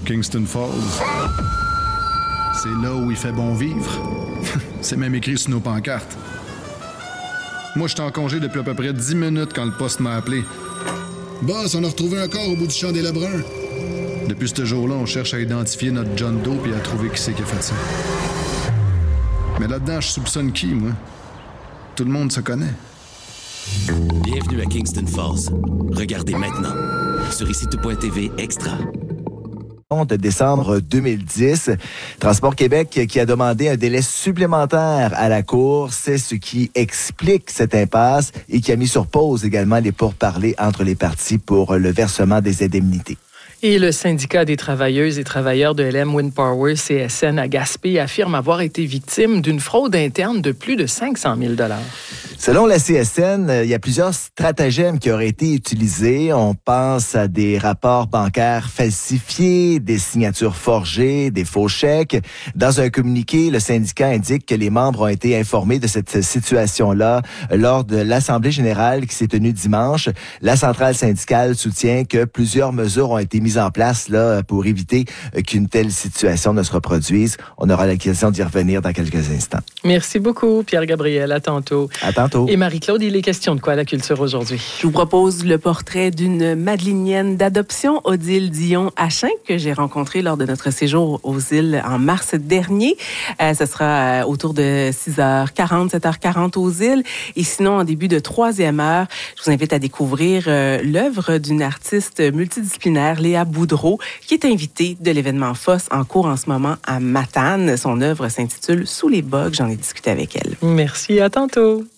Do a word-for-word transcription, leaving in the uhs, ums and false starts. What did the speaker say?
Kingston Falls. C'est là où il fait bon vivre. C'est même écrit sur nos pancartes. Moi, j'étais en congé depuis à peu près dix minutes quand le poste m'a appelé. Boss, on a retrouvé un corps au bout du champ des Lebrun. Depuis ce jour-là, on cherche à identifier notre John Doe et à trouver qui c'est qui a fait ça. Mais là-dedans, je soupçonne qui, moi? Tout le monde se connaît. Bienvenue à Kingston Falls. Regardez maintenant sur ici tout point t v Extra. De décembre deux mille dix, Transport Québec qui a demandé un délai supplémentaire à la Cour, c'est ce qui explique cette impasse et qui a mis sur pause également les pourparlers entre les parties pour le versement des indemnités. Et le syndicat des travailleuses et travailleurs de L M Wind Power C S N à Gaspé affirme avoir été victime d'une fraude interne de plus de cinq cent mille dollars. Selon la C S N, il y a plusieurs stratagèmes qui auraient été utilisés. On pense à des rapports bancaires falsifiés, des signatures forgées, des faux chèques. Dans un communiqué, le syndicat indique que les membres ont été informés de cette situation-là lors de l'Assemblée générale qui s'est tenue dimanche. La centrale syndicale soutient que plusieurs mesures ont été mises en place là pour éviter qu'une telle situation ne se reproduise. On aura l'occasion d'y revenir dans quelques instants. Merci beaucoup, Pierre-Gabriel. À tantôt. À tantôt. Et Marie-Claude, il est question de quoi à la culture aujourd'hui? Je vous propose le portrait d'une Madelinienne d'adoption, Odile Dion-Achin, que j'ai rencontrée lors de notre séjour aux îles en mars dernier. Euh, ce sera autour de six heures quarante, sept heures quarante aux îles. Et sinon, en début de troisième heure, je vous invite à découvrir euh, l'œuvre d'une artiste multidisciplinaire, Léa Boudreau, qui est invitée de l'événement F O S en cours en ce moment à Matane. Son œuvre s'intitule « Sous les bogues ». J'en ai discuté avec elle. Merci, à tantôt.